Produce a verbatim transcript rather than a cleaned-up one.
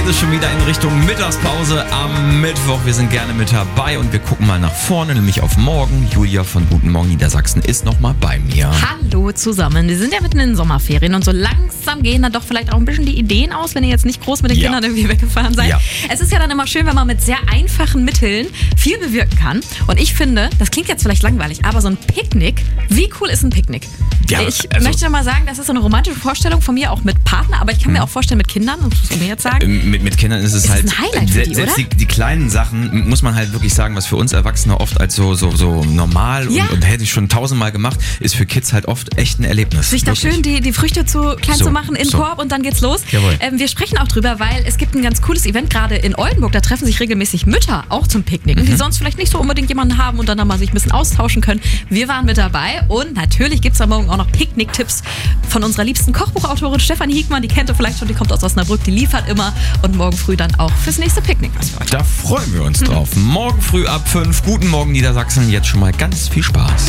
geht es schon wieder in Richtung Mittagspause am Mittwoch. Wir sind gerne mit dabei und wir gucken mal nach vorne, nämlich auf morgen. Julia von Guten Morgen Niedersachsen ist nochmal bei mir. Hallo zusammen. Wir sind ja mitten in den Sommerferien und so langsam gehen dann doch vielleicht auch ein bisschen die Ideen aus, wenn ihr jetzt nicht groß mit den Ja. Kindern irgendwie weggefahren seid. Ja. Es ist ja dann immer schön, wenn man mit sehr einfachen Mitteln viel bewirken kann. Und ich finde, das klingt jetzt vielleicht langweilig, aber so ein Picknick, wie cool ist ein Picknick? Ja, ich also- möchte mal sagen, das ist so eine romantische Vorstellung von mir, auch mit Partner, aber ich kann mir auch vorstellen mit Kindern, das musst du mir jetzt sagen. Ähm, Mit, mit Kindern ist es Ist halt, ein Highlight für die, selbst oder? die, die kleinen Sachen, muss man halt wirklich sagen, was für uns Erwachsene oft als so, so, so normal Ja. und, und hätte ich schon tausendmal gemacht, ist für Kids halt oft echt ein Erlebnis. Sich da Wirklich. schön die, die Früchte zu klein So, zu machen in so. Korb und dann geht's los. Jawohl. Ähm, wir sprechen auch drüber, weil es gibt ein ganz cooles Event gerade in Oldenburg. Da treffen sich regelmäßig Mütter auch zum Picknicken, Mhm. die sonst vielleicht nicht so unbedingt jemanden haben und dann mal sich ein bisschen austauschen können. Wir waren mit dabei und natürlich gibt's am Morgen auch noch Picknicktipps von unserer liebsten Kochbuchautorin Stefanie Hiekmann. Die kennt ihr vielleicht schon, die kommt aus Osnabrück, die liefert immer und morgen früh dann auch fürs nächste Picknick was für euch. Da freuen wir uns drauf. Morgen früh ab fünf. Guten Morgen Niedersachsen. Jetzt schon mal ganz viel Spaß.